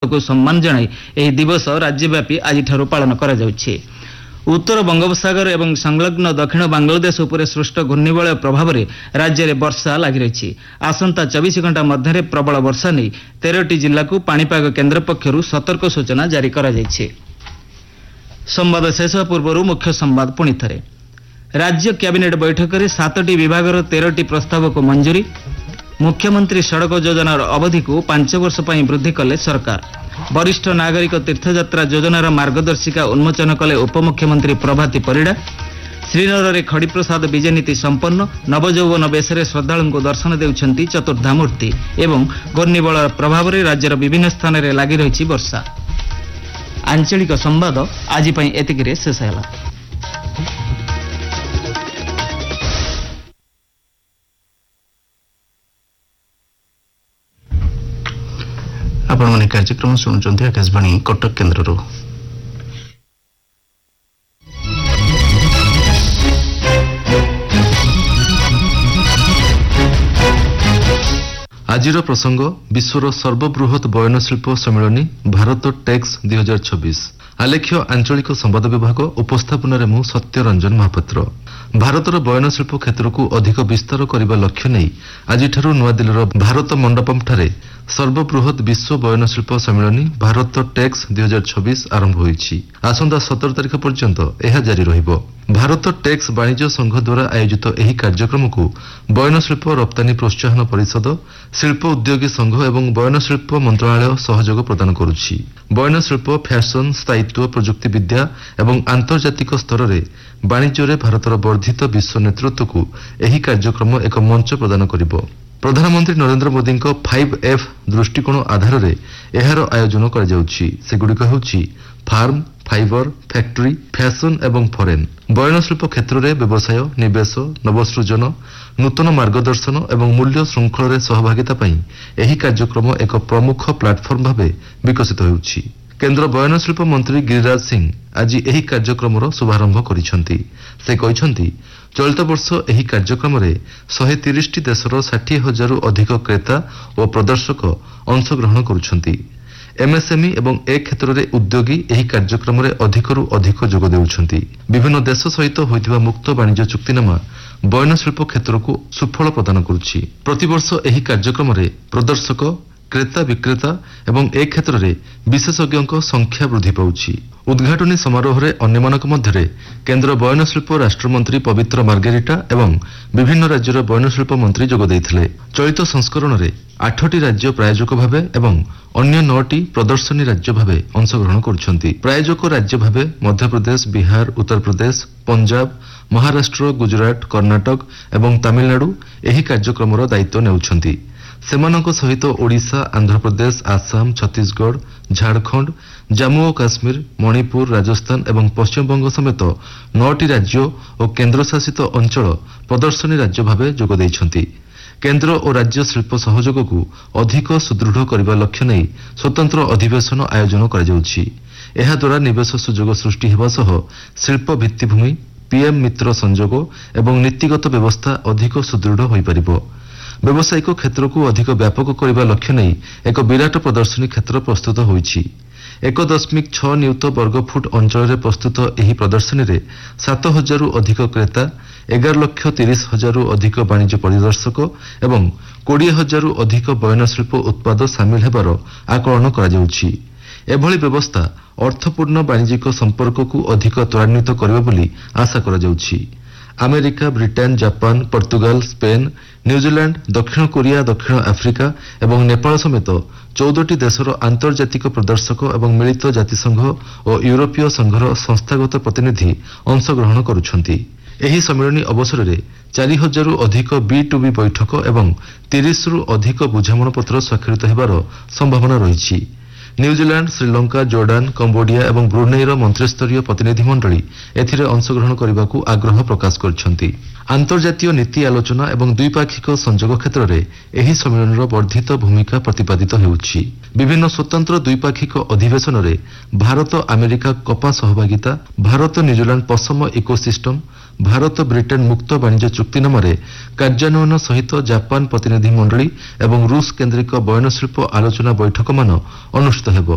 को सम्मान जणाई ଏହି दिवस राज्यव्यापी आजिठारु पालन करा जाउछि। उत्तर बंगोपसागर एवं संलग्न दक्षिण बांग्लादेश उपरे सृष्ट घूर्णिबलय प्रभाव में राज्य में वर्षा लगी रही। आसंता 24 घंटा मध्य प्रबल वर्षा नहीं 13टी जिला को पाणीपाग केन्द्र पक्षरु सतर्क सूचना जारी करा जायछि। संवाद शेष पूर्व मुख्य संवाद पुणी थरे। राज्य कैबिनेट बैठक में 7टी विभागर 13टी प्रस्ताव को मंजूरी। मुख्यमंत्री सड़क योजनार अवधि को 5 वर्ष पर वृद्धि कले सरकार। वरिष्ठ नागरिक तीर्थयात्रा योजनार मार्गदर्शिका उन्मोचन कले उपमुख्यमंत्री प्रभाती परिड़ा। श्रीनगर में खड़ीप्रसाद विजय नीति संपन्न। नवयौवन बेशरे श्रद्धालु को दर्शन देउछंती चतुर्धा मूर्ति एवं घूर्णिबलय प्रभाव में राज्यर विभिन्न स्थान में लगी रही वर्षा। आंचलिक संवाद आज एतिकिरे शेष है। आपण माने कार्यक्रम सुनुचंती आकाशवाणी कटक केन्द्रରୁ। आजिर प्रसंग विश्वर सर्वबृहत बयनशिल्प सम्मेलनी भारत टेक्स 2026। आलेख्य आंचलिक संवाद विभाग उपस्थापन मु सत्यरंजन महापात्र। भारतर बयनशिल्प क्षेत्र को अधिक विस्तार करने लक्ष्य नहीं आजिठारु नुआदिल्लीर भारत मंडपम ठारे सर्वबृहत विश्व बयनशिल्प सम्मेलनी भारत टेक्स 2026 आरंभ होईछि। आसंता 17 तारिख पर्यंत यह जारी रहिबो। भारत टेक्स वाणिज्य संघ द्वारा आयोजित एही कार्यक्रम को बयनशिल्प रप्तानी प्रोत्साहन परिषद, शिल्प उद्योगी संघ एवं बयनशिल्प मंत्रालय सहयोग प्रदान करुछि। बयनशिल्प, फैशन, स्थायित्व, प्रजुक्ति विद्या एवं आंतर्जातिक स्तर में वाणिज्य में भारतर वर्धित विश्व नेतृत्व को एही कार्यक्रम एक मंच प्रदान करिबो। प्रधानमंत्री नरेंद्र मोदी 5F दृष्टिकोण आधार में एहार आयोजन करा जाउछि। सेगुड़िक हेउछि फार्म, फाइबर, फैक्ट्री, फैशन एवं फॉरेन। बयनशिल्प क्षेत्र में व्यवसाय, निवेश, नवसृजन, नूतन मार्गदर्शन एवं मूल्य श्रृंखल में सहभागिता पई एही कार्यक्रम एक प्रमुख प्लाटफर्म भाव विकसित होउछि। केन्द्र बयनशिल्प मंत्री गिरिराज सिंह आज एही कार्यक्रमर शुभारंभ करिसेंति। से कहिसेंति चलित वर्ष एही कार्यक्रम में 130टी देशर 60,000 अधिक क्रेता और प्रदर्शक अंशग्रहण करुछंती। एमएसएमई एवं ए क्षेत्र में उद्योगी एही कार्यक्रम में अधिकरू अधिक जोग देउछंती। विभिन्न देश सहित होइथिबा मुक्त वाणिज्य चुक्तिनामा बयनशिल्प क्षेत्र को सुफल प्रदान करुछि। प्रतिवर्ष एही कार्यक्रम में प्रदर्शक, क्रेता, विक्रेता एवं ए क्षेत्र में विशेषज्ञों संख्या वृद्धि पाउछि। उद्घाटनी समारोह में अन्यमानक मध्य केन्द्र बयनशिल्प राष्ट्रमंत्री पवित्र मार्गेरिटा एवं विभिन्न राज्यर बयनशिल्प मंत्री जोग देइथिले। चलित संस्करण में 8टी राज्य प्रायोजक भावे एवं अन्य 9टी प्रदर्शनी राज्य भावे अंशग्रहण करुछंती। प्रायोजक राज्य भावे मध्यप्रदेश, बिहार, उत्तर प्रदेश, पंजाब, महाराष्ट्र, गुजरात, कर्णाटक एवं तमिलनाडु एही कार्यक्रमर दायित्व नेउछंती। सेमानक सहित ओडिशा, आंध्र प्रदेश, आसाम, छत्तीसगढ़, झारखंड, जम्मू और काश्मीर, मणिपुर, राजस्थान एवं पश्चिमबंग समेत 9टी राज्य और केन्द्रशासित अंचल प्रदर्शनी राज्य भावे जोग देइछंती। केन्द्र और राज्य शिल्प सहयोग को अधिक सुदृढ़ करने लक्ष्य नहीं स्वतंत्र अधिवेशन आयोजन करा जाउछि। एहा द्वारा निवेश सुजोग सृष्टि हेबा सह शिल्प भित्तिभूमि, पीएम मित्र संजोग एवं नीतिगत व्यवस्था अधिक सुदृढ़ होई परिबो। व्यावसायिक क्षेत्र को अधिक व्यापक करने लक्ष्य नहीं एक विराट प्रदर्शनी क्षेत्र प्रस्तुत होईछि। 1.6 नियुत वर्गफुट अंचल में प्रस्तुत एही प्रदर्शनी रे 7,000 अधिक क्रेता, 11,30,000 अधिक वाणिज्य परिदर्शक एवं 20,000 अधिक बयनशिल्प उत्पाद सामिल हेबार आकलन करा जाउछि। एभली व्यवस्था अर्थपूर्ण वाणिज्यिक संपर्क को अधिक त्वरान्वित करिबो बोली आशा करा जाउछि। America, Britain, Japan, Portugal, Spain, New Zealand, दक्षिण कोरिया, दक्षिण आफ्रिका एवं नेपाल समेत 14टी देशर आंतर्जातिक प्रदर्शक एवं मिलित जातिसंघ और यूरोपीय संघर संस्थागत प्रतिनिधि अंशग्रहण करुछंती। एही सम्मेलनी अवसर में 4,000 अधिक B2B बैठक एवं 30 अधिक बुझामण पत्र स्वाक्षरित हेबार संभावना रही। न्यूजीलैंड, श्रीलंका, जोर्डान, कंबोडिया एवं ब्रुनेईर मंत्रिस्तरीय प्रतिनिधि मंडली एथिरे अंशग्रहण करने को आग्रह प्रकाश करछंती। आंतर्जातीय नीति आलोचना एवं द्विपाक्षिक संजोग क्षेत्र में एही सम्मेलनर वर्धित भूमिका प्रतिपादित हेउछि। विभिन्न स्वतंत्र द्विपाक्षिक अधिवेशन में भारत अमेरिका कपा सहभागिता, भारत न्यूजीलैंड पश्चिम इकोसिस्टम, भारत ब्रिटेन मुक्त वाणिज्य चुक्तिनामा कार्यान्वयन सहित जापान प्रतिनिधि मंडली एवं रूस केन्द्रिक बयनशिल्प आलोचना बैठक मान अनुष्ठित हेबो।